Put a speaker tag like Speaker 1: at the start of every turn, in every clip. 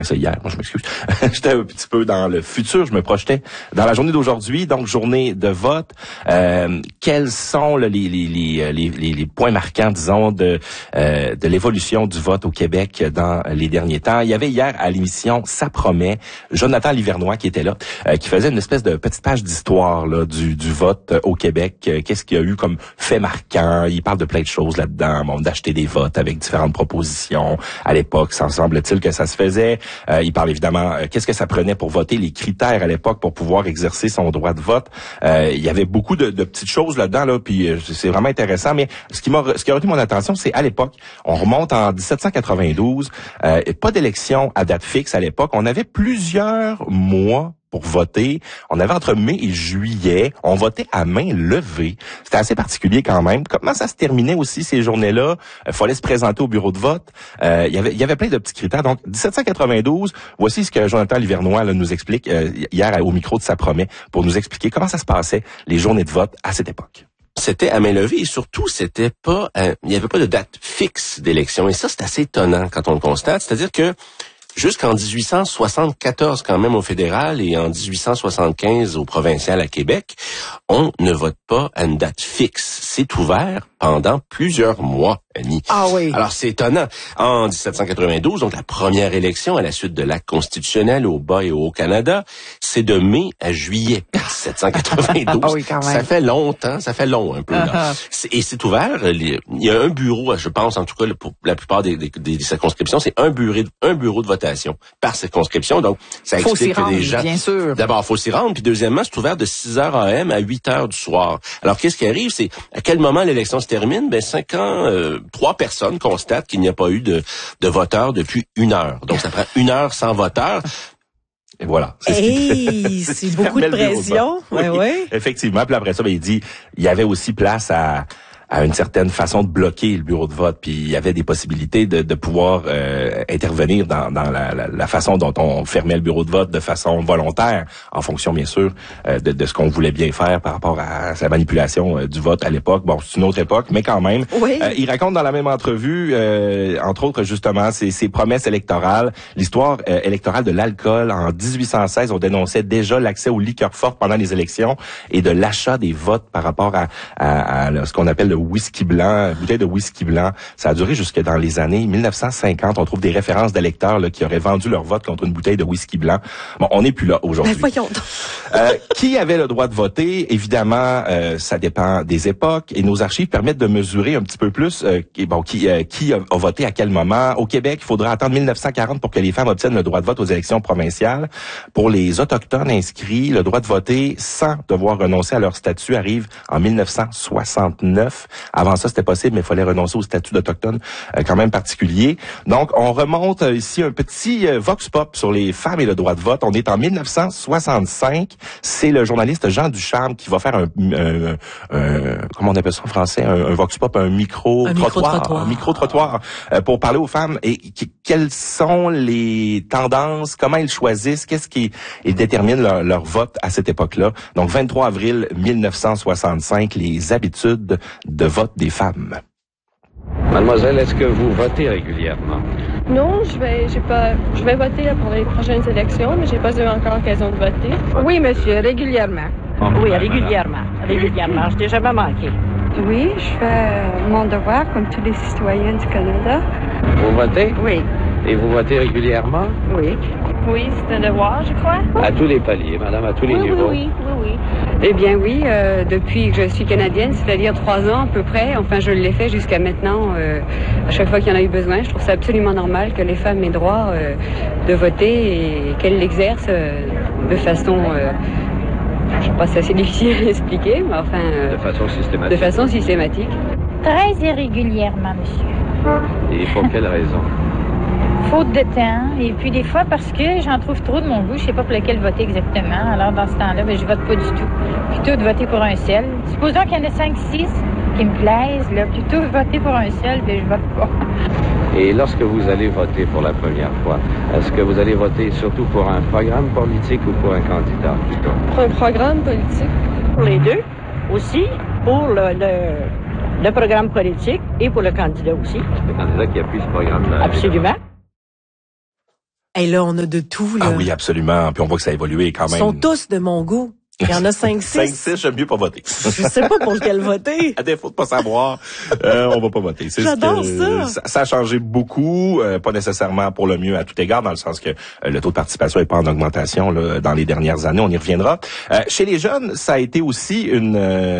Speaker 1: Ça hier, moi je m'excuse. J'étais un petit peu dans le futur, je me projetais dans la journée d'aujourd'hui, donc journée de vote. Quels sont les points marquants, disons, de l'évolution du vote au Québec dans les derniers temps? Il y avait hier à l'émission Ça promet Jonathan Livernois qui était là, qui faisait une espèce de petite page d'histoire là du vote au Québec. Qu'est-ce qu'il y a eu comme fait marquant? Il parle de plein de choses là-dedans, bon, d'acheter des votes avec différentes propositions. À l'époque, ça semble-t-il que ça se faisait. Il parle évidemment qu'est-ce que ça prenait pour voter, les critères à l'époque pour pouvoir exercer son droit de vote. Il y avait beaucoup de petites choses là-dedans, là, puis c'est vraiment intéressant. Mais ce qui a retenu mon attention, c'est à l'époque, on remonte en 1792, pas d'élection à date fixe à l'époque. On avait plusieurs mois pour voter. On avait entre mai et juillet. On votait à main levée. C'était assez particulier quand même. Comment ça se terminait aussi ces journées-là? Il fallait se présenter au bureau de vote. Il y avait plein de petits critères. Donc, 1792, voici ce que Jonathan Livernois là, nous explique hier au micro de Ça promet pour nous expliquer comment ça se passait les journées de vote à cette époque.
Speaker 2: C'était à main levée et surtout, c'était pas, il n'y avait pas de date fixe d'élection. Et ça, c'est assez étonnant quand on le constate. C'est-à-dire que jusqu'en 1874, quand même, au fédéral, et en 1875, au provincial à Québec, on ne vote pas à une date fixe. C'est ouvert pendant plusieurs mois, Annie.
Speaker 3: Ah oui.
Speaker 2: Alors, c'est étonnant. En 1792, donc la première élection à la suite de l'acte constitutionnel au Bas et au Haut-Canada, c'est de mai à juillet 1792.
Speaker 3: Ah oui, quand même.
Speaker 2: Ça fait longtemps, ça fait long un peu, là. Et c'est ouvert. Il y a un bureau, je pense, en tout cas, pour la plupart des circonscriptions, c'est un bureau de votation par circonscription. Donc, ça explique que les gens...
Speaker 3: Bien sûr.
Speaker 2: D'abord, il faut s'y rendre. Puis deuxièmement, c'est ouvert de 6h AM à 8h du soir. Alors, qu'est-ce qui arrive? C'est à quel moment l'élection se termine? Ben, 3 personnes constatent qu'il n'y a pas eu de voteurs depuis 1 heure. Donc, ça prend 1 heure sans voteur.
Speaker 1: Et voilà.
Speaker 3: C'est beaucoup de pression.
Speaker 1: Oui,
Speaker 3: ouais.
Speaker 1: Effectivement. Puis après ça, il dit, il y avait aussi place à une certaine façon de bloquer le bureau de vote, puis il y avait des possibilités de pouvoir intervenir dans la façon dont on fermait le bureau de vote de façon volontaire, en fonction bien sûr de ce qu'on voulait bien faire par rapport à sa manipulation du vote à l'époque. Bon, c'est une autre époque, mais quand même.
Speaker 3: Oui.
Speaker 1: Il raconte dans la même entrevue, entre autres justement, ses promesses électorales, l'histoire électorale de l'alcool. En 1816, on dénonçait déjà l'accès aux liqueurs fortes pendant les élections et de l'achat des votes par rapport à ce qu'on appelle le whisky blanc, bouteille de whisky blanc. Ça a duré jusque dans les années 1950. On trouve des références d'électeurs là, qui auraient vendu leur vote contre une bouteille de whisky blanc. Bon, on n'est plus là aujourd'hui.
Speaker 3: Ben voyons donc.
Speaker 1: Qui avait le droit de voter? Évidemment, ça dépend des époques et nos archives permettent de mesurer un petit peu plus qui a voté à quel moment. Au Québec, il faudra attendre 1940 pour que les femmes obtiennent le droit de vote aux élections provinciales. Pour les Autochtones inscrits, le droit de voter sans devoir renoncer à leur statut arrive en 1969. Avant ça, c'était possible, mais il fallait renoncer au statut d'Autochtone quand même particulier. Donc, on remonte ici un petit vox pop sur les femmes et le droit de vote. On est en 1965. C'est le journaliste Jean Ducharme qui va faire comment on appelle ça en français, un vox pop, un micro-trottoir pour parler aux femmes et quelles sont les tendances, comment elles choisissent, qu'est-ce qui détermine leur vote à cette époque-là. Donc, 23 avril 1965, les habitudes de vote des femmes.
Speaker 4: Mademoiselle, est-ce que vous votez régulièrement?
Speaker 5: Non, je vais voter là, pour les prochaines élections, mais j'ai pas eu encore l'occasion de voter.
Speaker 6: Oui, monsieur, régulièrement.
Speaker 7: Oui, régulièrement. Régulièrement. Je t'ai jamais manqué.
Speaker 6: Oui, je fais mon devoir comme tous les citoyens du Canada.
Speaker 4: Vous votez?
Speaker 6: Oui.
Speaker 4: Et vous votez régulièrement?
Speaker 6: Oui.
Speaker 5: Oui, c'est un devoir, je crois.
Speaker 4: À tous les paliers, madame, à tous les niveaux.
Speaker 5: Oui.
Speaker 6: Eh bien oui, depuis que je suis canadienne, c'est-à-dire 3 ans à peu près, enfin je l'ai fait jusqu'à maintenant, à chaque fois qu'il y en a eu besoin. Je trouve ça absolument normal que les femmes aient droit de voter et qu'elles l'exercent de façon... je sais pas si c'est assez difficile à expliquer, mais enfin...
Speaker 4: de façon systématique.
Speaker 6: De façon systématique.
Speaker 7: Très irrégulièrement, monsieur.
Speaker 4: Et pour quelle raison?
Speaker 7: Faute de temps, et puis des fois parce que j'en trouve trop de mon goût, je sais pas pour lequel voter exactement. Alors dans ce temps-là, je vote pas du tout. Plutôt de voter pour un seul. Supposons qu'il y en a 5-6 qui me plaisent, là, plutôt voter pour un seul, je vote pas.
Speaker 4: Et lorsque vous allez voter pour la première fois, est-ce que vous allez voter surtout pour un programme politique ou pour un candidat plutôt?
Speaker 5: Pour un programme politique.
Speaker 7: Pour les deux aussi, pour le programme politique et pour le candidat aussi.
Speaker 4: Le candidat qui appuie ce programme-là.
Speaker 7: Absolument.
Speaker 3: Et là, on a de tout, là.
Speaker 1: Ah oui, absolument. Puis on voit que ça a évolué quand même.
Speaker 3: Ils sont tous de mon goût. Il y en a 5-6.
Speaker 1: 5-6, j'aime mieux pas voter.
Speaker 3: Je sais pas pour lequel voter.
Speaker 1: À défaut de pas savoir, on va pas voter.
Speaker 3: J'adore ça.
Speaker 1: Ça a changé beaucoup, pas nécessairement pour le mieux à tout égard, dans le sens que le taux de participation est pas en augmentation là, dans les dernières années. On y reviendra. Chez les jeunes, ça a été aussi une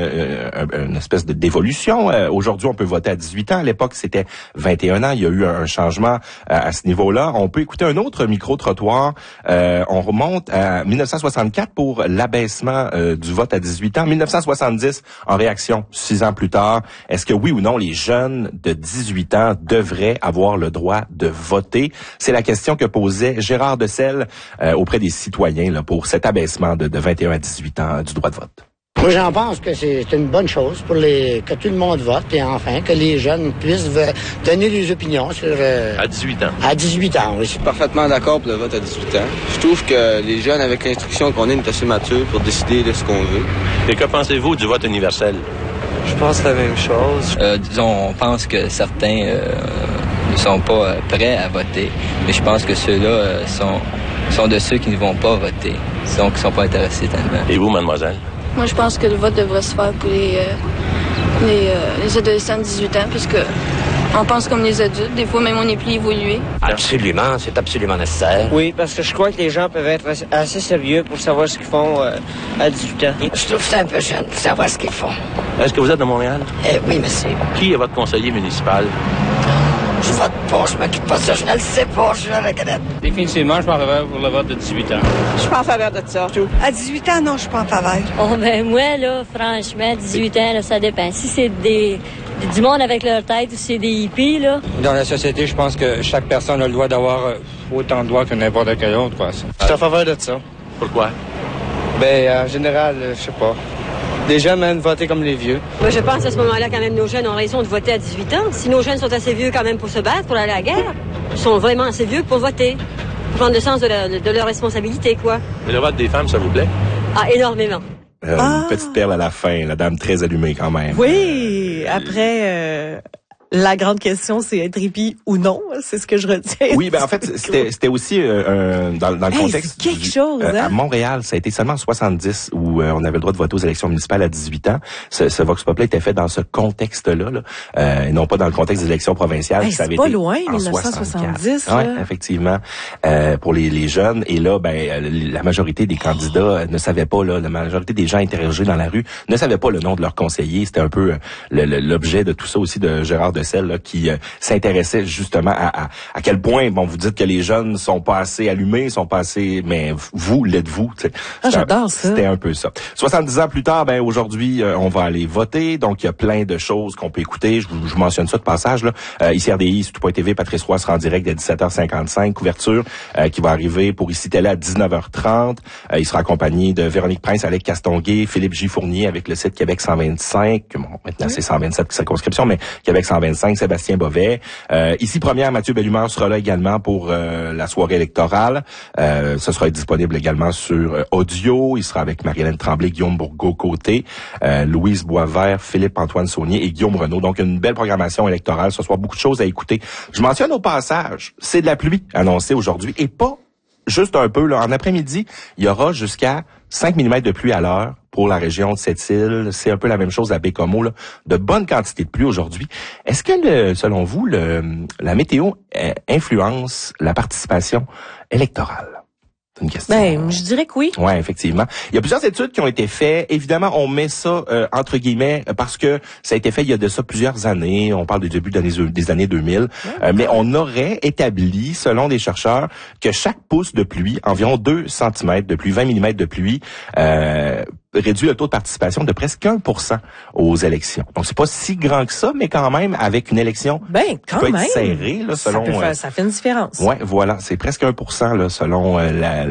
Speaker 1: espèce d'évolution. Aujourd'hui, on peut voter à 18 ans. À l'époque, c'était 21 ans. Il y a eu un changement à ce niveau-là. On peut écouter un autre micro-trottoir. On remonte à 1964 pour l'abaissement du vote à 18 ans. 1970, en réaction, 6 ans plus tard, est-ce que oui ou non les jeunes de 18 ans devraient avoir le droit de voter? C'est la question que posait Gérard Decelles auprès des citoyens là, pour cet abaissement de 21 à 18 ans du droit de vote.
Speaker 8: Moi, j'en pense que c'est une bonne chose pour que tout le monde vote et enfin que les jeunes puissent donner des opinions sur...
Speaker 2: À 18 ans.
Speaker 8: À 18 ans, oui.
Speaker 9: Je suis parfaitement d'accord pour le vote à 18 ans. Je trouve que les jeunes, avec l'instruction qu'on a, sont assez matures pour décider de ce qu'on veut.
Speaker 2: Et que pensez-vous du vote universel?
Speaker 9: Je pense la même chose.
Speaker 10: Disons, on pense que certains ne sont pas prêts à voter, mais je pense que ceux-là sont de ceux qui ne vont pas voter, donc qui ne sont pas intéressés tellement.
Speaker 2: Et vous, mademoiselle?
Speaker 5: Moi, je pense que le vote devrait se faire pour les adolescents de 18 ans, puisque on pense comme les adultes. Des fois, même on est plus évolué.
Speaker 11: Absolument, c'est absolument nécessaire.
Speaker 12: Oui, parce que je crois que les gens peuvent être assez sérieux pour savoir ce qu'ils font à 18 ans.
Speaker 11: Je trouve ça un peu jeune pour savoir ce qu'ils font.
Speaker 2: Est-ce que vous êtes de Montréal?
Speaker 11: Oui, monsieur.
Speaker 2: Qui est votre conseiller municipal?
Speaker 11: Je vote pas, je m'occupe pas de ça, je ne le sais pas, je suis à la canette.
Speaker 12: Définitivement, je suis en faveur pour le vote de 18 ans.
Speaker 13: Je suis pas en faveur de ça. À 18 ans, non, je suis pas en faveur.
Speaker 14: Oh, ben moi, là, franchement, 18 ans, là, ça dépend. Si c'est du monde avec leur tête ou si c'est des hippies, là.
Speaker 12: Dans la société, je pense que chaque personne a le droit d'avoir autant de droits que n'importe quel autre, quoi.
Speaker 9: Je suis en faveur de ça.
Speaker 2: Pourquoi?
Speaker 9: Ben, en général, je sais pas. Les jeunes même voter comme les vieux.
Speaker 15: Moi, je pense à ce moment-là, quand même, nos jeunes ont raison de voter à 18 ans. Si nos jeunes sont assez vieux quand même pour se battre, pour aller à la guerre, ils sont vraiment assez vieux pour voter. Pour prendre le sens de leur responsabilité, quoi.
Speaker 2: Et le vote des femmes, ça vous plaît?
Speaker 15: Ah, énormément.
Speaker 1: Une petite perle à la fin, la dame très allumée quand même.
Speaker 3: Oui, après... La grande question, c'est être hippie ou non. C'est ce que je retiens.
Speaker 1: Oui, ben en fait, c'était aussi dans le contexte.
Speaker 3: C'est quelque chose, hein?
Speaker 1: À Montréal, ça a été seulement en 70 où on avait le droit de voter aux élections municipales à 18 ans. Ce Vox Populi était fait dans ce contexte-là, et non pas dans le contexte des élections provinciales.
Speaker 3: Hey, c'est pas loin, 1970.
Speaker 1: Oui, effectivement, pour les jeunes. Et là, la majorité des candidats ne savaient pas, la majorité des gens interrogés dans la rue ne savaient pas le nom de leur conseiller. C'était un peu l'objet de tout ça aussi de Gérard Decelles là, qui s'intéressait justement à quel point, vous dites que les jeunes sont pas assez allumés, sont pas assez, mais vous, l'êtes-vous?
Speaker 3: J'adore ça.
Speaker 1: C'était un peu ça. 70 ans plus tard, aujourd'hui, on va aller voter. Donc, il y a plein de choses qu'on peut écouter. Je vous mentionne ça de passage. Là. Ici RDI, sur tout.tv, Patrice Roy sera en direct dès 17h55. Couverture qui va arriver pour Ici Télé à 19h30. Il sera accompagné de Véronique Prince, Alec Castonguay, Philippe J. Fournier avec le site Québec 125. Maintenant, c'est 127 circonscriptions, mais Québec 125. Sébastien Bovet. Ici Première, Mathieu Bellumeur sera là également pour la soirée électorale. Ce sera disponible également sur audio. Il sera avec Marie-Hélène Tremblay, Guillaume Bourgault-Côté, Louise Boisvert, Philippe-Antoine Saunier et Guillaume Renaud. Donc, une belle programmation électorale. Ce soir, beaucoup de choses à écouter. Je mentionne au passage, c'est de la pluie annoncée aujourd'hui et pas juste un peu. Là, en après-midi, il y aura jusqu'à 5 mm de pluie à l'heure pour la région de Sept-Îles. C'est un peu la même chose à Baie-Comeau, là. De bonnes quantités de pluie aujourd'hui. Est-ce que, selon vous, la météo influence la participation électorale? C'est une question.
Speaker 3: Je dirais que oui.
Speaker 1: Oui, effectivement. Il y a plusieurs études qui ont été faites. Évidemment, on met ça entre guillemets parce que ça a été fait il y a de ça plusieurs années. On parle du début des années 2000. Mais on aurait établi, selon des chercheurs, que chaque pouce de pluie, environ 2 cm de pluie, 20 mm de pluie, réduit le taux de participation de presque 1% aux élections. Donc, c'est pas si grand que ça, mais quand même, avec une élection qui peut être serrée, là, selon...
Speaker 3: Ça fait une différence.
Speaker 1: Ouais, voilà. C'est presque 1%, là, selon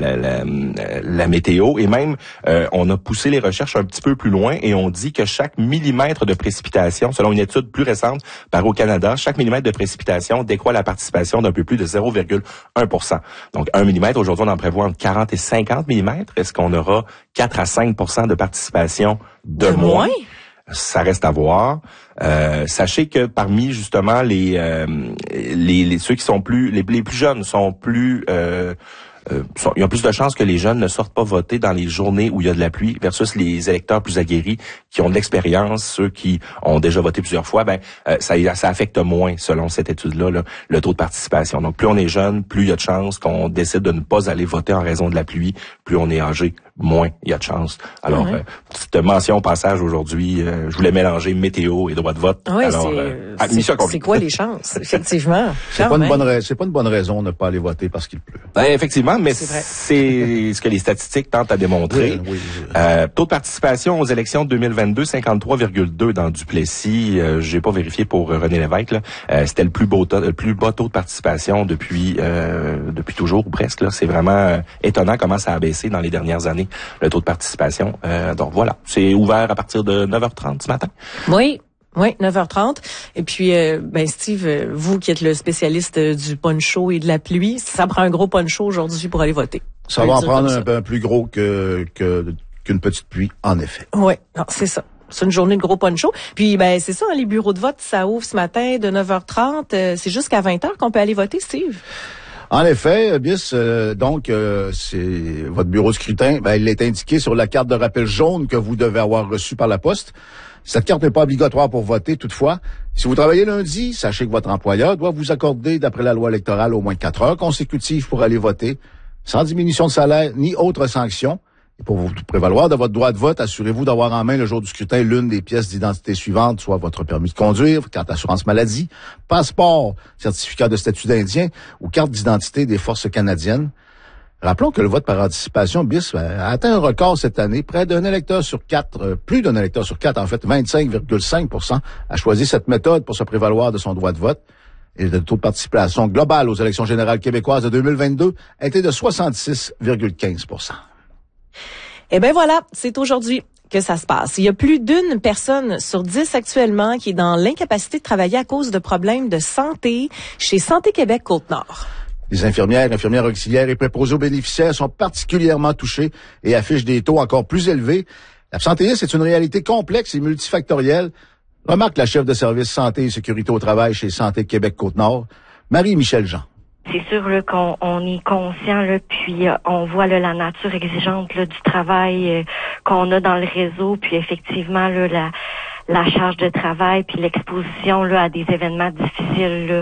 Speaker 1: la météo. Et même, on a poussé les recherches un petit peu plus loin et on dit que chaque millimètre de précipitation, selon une étude plus récente parue au Canada, chaque millimètre de précipitation décroît la participation d'un peu plus de 0,1%. Donc, 1 millimètre, aujourd'hui, on en prévoit entre 40 et 50 millimètres. Est-ce qu'on aura 4 à 5% de participation de moins? Ça reste à voir. Sachez que parmi justement les ceux qui sont les plus jeunes sont plus il y a plus de chances que les jeunes ne sortent pas voter dans les journées où il y a de la pluie versus les électeurs plus aguerris qui ont de l'expérience, ceux qui ont déjà voté plusieurs fois. Ça affecte moins, selon cette étude-là, le taux de participation. Donc, plus on est jeune, plus il y a de chances qu'on décide de ne pas aller voter en raison de la pluie. Plus on est âgé, moins il y a de chances. Alors, petite mention au passage aujourd'hui, je voulais mélanger météo et droit de vote.
Speaker 3: Oui,
Speaker 1: alors,
Speaker 3: c'est quoi les chances, effectivement?
Speaker 16: C'est pas une bonne raison de ne pas aller voter parce qu'il pleut.
Speaker 1: Effectivement, mais c'est ce que les statistiques tentent à démontrer. Oui. Taux de participation aux élections de 2022, 53,2 dans Duplessis. J'ai pas vérifié pour René Lévesque. C'était le plus bas taux de participation depuis toujours ou presque. Là. C'est vraiment étonnant comment ça a baissé dans les dernières années, le taux de participation. Donc voilà, c'est ouvert à partir de 9h30 ce matin.
Speaker 3: Oui, 9h30. Et puis, Steve, vous qui êtes le spécialiste du poncho et de la pluie, ça prend un gros poncho aujourd'hui pour aller voter.
Speaker 16: Ça va en prendre un plus gros qu'une petite pluie, en effet.
Speaker 3: Oui, non, c'est ça. C'est une journée de gros poncho. Puis, c'est ça, les bureaux de vote, ça ouvre ce matin de 9h30. C'est jusqu'à 20h qu'on peut aller voter, Steve?
Speaker 16: En effet, bis, c'est votre bureau de scrutin. Il est indiqué sur la carte de rappel jaune que vous devez avoir reçue par la poste. Cette carte n'est pas obligatoire pour voter, toutefois. Si vous travaillez lundi, sachez que votre employeur doit vous accorder, d'après la loi électorale, au moins 4 heures consécutives pour aller voter, sans diminution de salaire ni autre sanction. Et pour vous prévaloir de votre droit de vote, assurez-vous d'avoir en main le jour du scrutin l'une des pièces d'identité suivantes, soit votre permis de conduire, carte d'assurance maladie, passeport, certificat de statut d'Indien ou carte d'identité des forces canadiennes. Rappelons que le vote par anticipation, bis, a atteint un record cette année. Plus d'un électeur sur quatre, en fait, 25,5% a choisi cette méthode pour se prévaloir de son droit de vote. Et le taux de participation global aux élections générales québécoises de 2022 a été de 66,15%.
Speaker 3: Eh bien voilà, c'est aujourd'hui que ça se passe. Il y a plus d'une personne sur 10 actuellement qui est dans l'incapacité de travailler à cause de problèmes de santé chez Santé Québec Côte-Nord.
Speaker 16: Les infirmières auxiliaires et préposés aux bénéficiaires sont particulièrement touchés et affichent des taux encore plus élevés. L'absentéisme est une réalité complexe et multifactorielle, remarque la chef de service santé et sécurité au travail chez Santé Québec Côte-Nord, Marie-Michel Jean.
Speaker 17: C'est sûr qu'on est conscient, puis on voit la nature exigeante du travail qu'on a dans le réseau, puis effectivement la charge de travail puis l'exposition à des événements difficiles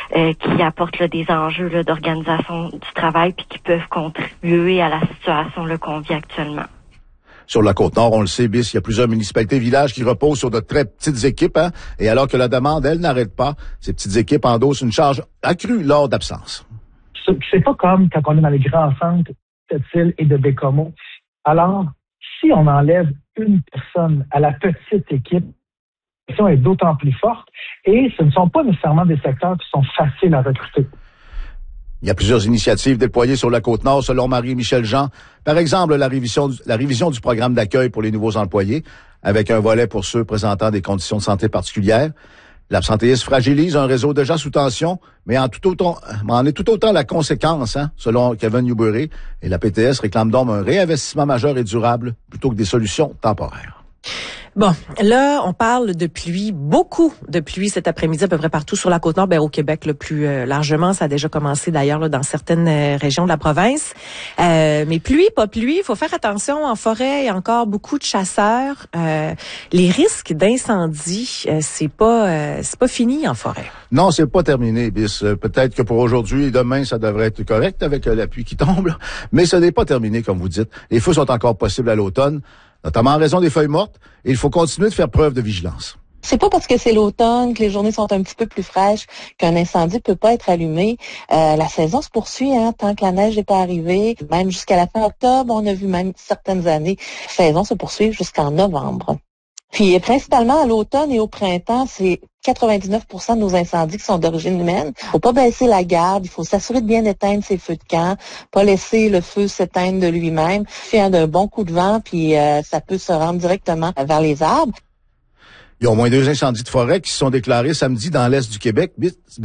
Speaker 17: qui apportent des enjeux d'organisation du travail puis qui peuvent contribuer à la situation qu'on vit actuellement.
Speaker 16: Sur la Côte-Nord, on le sait, bis, il y a plusieurs municipalités et villages qui reposent sur de très petites équipes, et alors que la demande, elle, n'arrête pas, ces petites équipes endossent une charge accrue lors d'absence.
Speaker 18: C'est pas comme quand on est dans les grands centres de Sept-Îles et de Bécomo. Alors, si on enlève une personne à la petite équipe, la question est d'autant plus forte, et ce ne sont pas nécessairement des secteurs qui sont faciles à recruter.
Speaker 16: Il y a plusieurs initiatives déployées sur la Côte-Nord, selon Marie-Michel Jean. Par exemple, la révision du programme d'accueil pour les nouveaux employés, avec un volet pour ceux présentant des conditions de santé particulières. L'absentéisme fragilise un réseau déjà sous tension, mais en est tout autant la conséquence, selon Kevin Newbury. Et la PTS réclame donc un réinvestissement majeur et durable plutôt que des solutions temporaires.
Speaker 3: Bon, là, on parle de pluie, beaucoup de pluie cet après-midi à peu près partout sur la Côte-Nord, au Québec le plus largement. Ça a déjà commencé d'ailleurs dans certaines régions de la province. Mais pluie, pas pluie, il faut faire attention. En forêt, il y a encore beaucoup de chasseurs. Les risques d'incendie, c'est pas fini en forêt.
Speaker 16: Non, c'est pas terminé, bis. Peut-être que pour aujourd'hui et demain, ça devrait être correct avec la pluie qui tombe, là. Mais ce n'est pas terminé, comme vous dites. Les feux sont encore possibles à l'automne, notamment en raison des feuilles mortes, et il faut continuer de faire preuve de vigilance.
Speaker 19: C'est pas parce que c'est l'automne, que les journées sont un petit peu plus fraîches, qu'un incendie peut pas être allumé. La saison se poursuit, tant que la neige n'est pas arrivée. Même jusqu'à la fin octobre, on a vu même certaines années, la saison se poursuit jusqu'en novembre. Puis principalement à l'automne et au printemps, c'est 99% de nos incendies qui sont d'origine humaine. Faut pas baisser la garde, il faut s'assurer de bien éteindre ses feux de camp, pas laisser le feu s'éteindre de lui-même, faire d'un bon coup de vent, puis ça peut se rendre directement vers les arbres.
Speaker 16: Il y a au moins 2 incendies de forêt qui se sont déclarés samedi dans l'est du Québec,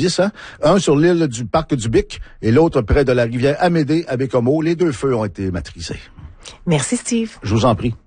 Speaker 16: un sur l'île du Parc du Bic et l'autre près de la rivière Amédée à Bécomo. Les 2 feux ont été maîtrisés.
Speaker 3: Merci Steve.
Speaker 16: Je vous en prie.